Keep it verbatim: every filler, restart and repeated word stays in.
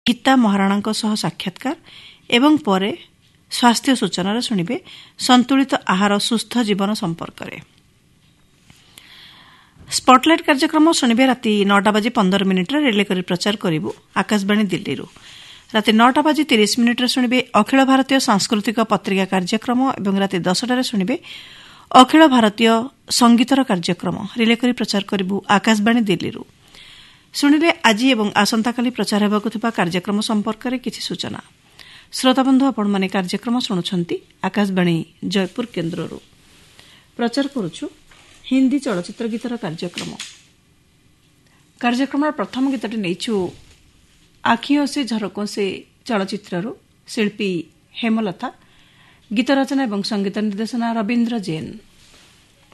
गीता महाराणा सह साक्षात्कार एवं परे स्वास्थ्य सूचना शुणिबे संतुलित आहार सुस्थ जीवन संपर्क में। स्पॉटलाइट कार्यक्रम शुणिबे राति नौटा बाजी पंदर मिनिट्रे रिले करी प्रचार करिबु आकाशवाणी दिल्ली। राति नौटा बाजी तीस मिनिट्रे शुणिबे अखिल भारतीय सांस्कृतिक पत्रिका कार्यक्रम और राति दसटार शुणिबे अखिल भारतीय संगीतर कार्यक्रम रिले करी प्रचार करिबु आकाशवाणी दिल्ली। शुणिले आज एवं आसंताकाली प्रचार हेबाकु थिबा कार्यक्रम संपर्क में किछि सूचना। श्रोताबंधु आपण माने कार्यक्रम शुणुछंती आकाशवाणी जयपुर केन्द्ररू। प्रचार करुछु हिंदी चलचित्र गीतर कार्यक्रम। कार्यक्रम प्रथम गीतटी नेछु आखियों से झरोकों से चलचित्ररू शिल्पी हेमलता, गीत रचना एवं संगीत निर्देशना रवीन्द्र जैन।